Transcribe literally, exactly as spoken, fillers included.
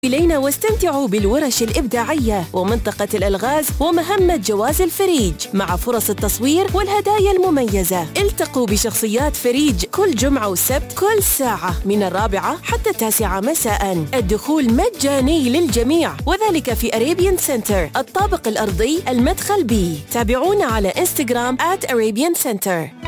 إلينا واستمتعوا بالورش الإبداعية ومنطقة الألغاز ومهمة جواز الفريج مع فرص التصوير والهدايا المميزة. التقوا بشخصيات فريج كل جمعة وسبت كل ساعة من الرابعة حتى التاسعة مساء. الدخول مجاني للجميع وذلك في أريبيان سنتر الطابق الأرضي المدخل بي. تابعونا على إنستغرام آت أريبيان سنتر.